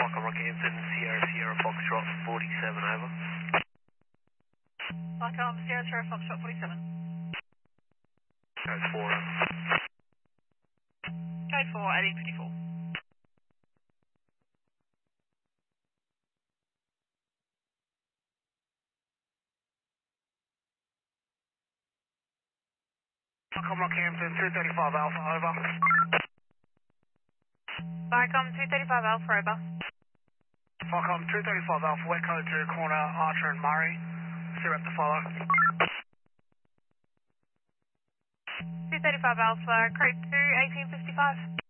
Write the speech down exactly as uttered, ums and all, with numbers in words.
Welcome Rockhampton, Sierra Sierra Foxtrot forty-seven, over. Welcome Sierra Sierra Foxtrot forty-seven. Code four. Code four, eighteen fifty-four. Welcome Rockhampton, two thirty-five Alpha, over. Welcome two thirty-five Alpha, over. Welcome two thirty-five Alpha, wet code to corner Archer and Murray. Syrup to follow. two thirty-five Alpha, code two, eighteen fifty-five.